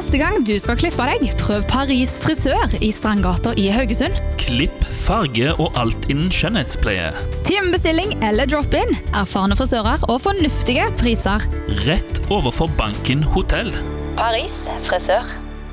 Neste gang du skal klippe deg, prøv Paris frisør i Strandgata i Haugesund. Klipp, farge og alt innen skjønnhetspleie. Timebestilling eller drop-in, erfarne frisører og fornuftige priser. Rett overfor Banken Hotell. Paris frisør.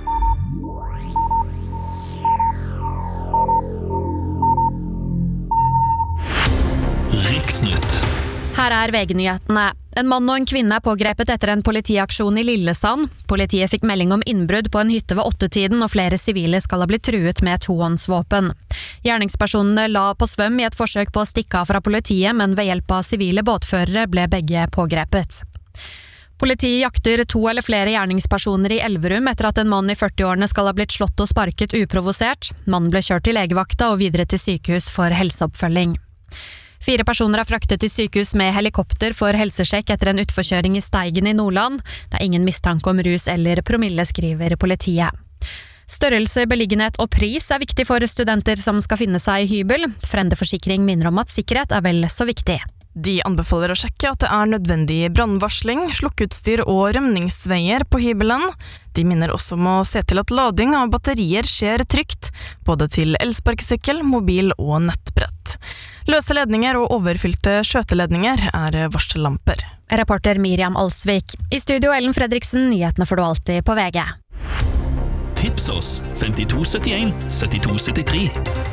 Riksnytt. Her VG-nyhetene. En mann og en kvinne pågrepet etter en politiaksjon i Lillesand. Politiet fikk melding om innbrudd på en hytte ved 8-tiden, og flere sivile skal ha blitt truet med tohåndsvåpen. Gjerningspersonene la på svøm i et forsøk på å stikke av fra politiet, men ved hjelp av sivile båtførere ble begge pågrepet. Politiet jakter 2 eller flere gjerningspersoner i Elverum etter at en mann i 40-årene skal ha blitt slått og sparket uprovosert. Mannen ble kjørt til legevakta og videre til sykehus for helseoppfølging. 4 personer fraktet til sykehus med helikopter for helsesjekk etter en utforkjøring i Steigen i Nordland. Det ingen mistanke om rus eller promille, skriver politiet. Størrelse, beliggenhet og pris viktig for studenter som skal finne seg hybel. Frendeforsikring minner om at sikkerhet vel så viktig. De anbefaler å sjekke at det nødvendig brannvarsling, slukkeutstyr og rømningsveier på hybelen. De minner også om å se til at lading av batterier skjer trygt, både til elsparkesykkel, mobil og nettbrett. Løse ledninger og overfylte skjøteledninger varsellamper. Reporter Miriam Alsvik. I studio Ellen Fredriksen, nyhetene får du alltid på VG. Tips oss 5271 7273.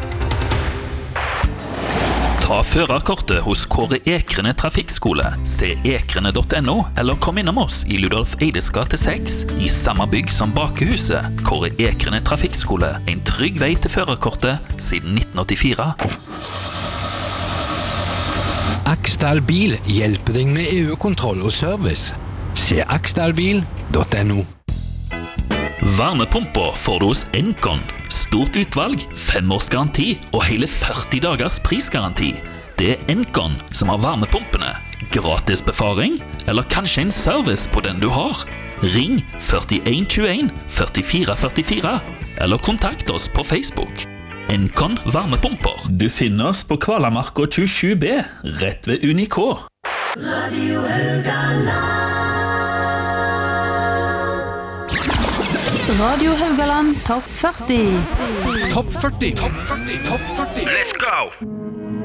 Ta førerkortet hos Kåre Ekrene Trafikkskole. Se ekrene.no, eller kom innom oss i Ludolf Eides gate 6, i samme bygg som Bakehuset. Kåre Ekrene Trafikkskole, en trygg vei til førerkortet siden 1984. Aksdal Bil hjelper deg med EU-kontroll og service. Se aksdalbil.no. Varmepumper får du hos Encon. Stort utvalg, 5 års garanti og hele 40 dagers prisgaranti. Det Encon som har varmepumpene. Gratis befaring, eller kanskje en service på den du har. Ring 4121 4444, eller kontakt oss på Facebook. Encon varmepumper. Du finner oss på Kvalamarka 27B, rett ved Unik. Radio Haugaland. Radio Haugaland Topp 40. Topp 40. Topp 40. Topp 40. Let's go!